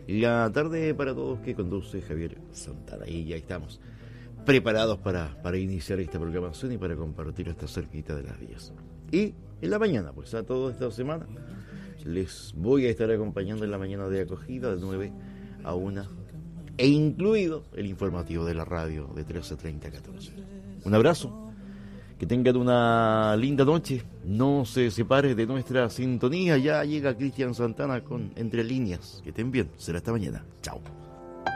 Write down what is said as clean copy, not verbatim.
La tarde para todos que conduce Javier Santana. Y ya estamos preparados para iniciar esta programación y para compartir esta cerquita de las 10. Y en la mañana, pues a toda esta semana, les voy a estar acompañando en la mañana de acogida de 9 a 1, e incluido el informativo de la radio de 13:30 a 14. Un abrazo, que tengan una linda noche, no se separe de nuestra sintonía. Ya llega Cristian Santana con Entre Líneas. Que estén bien, será esta mañana. Chao.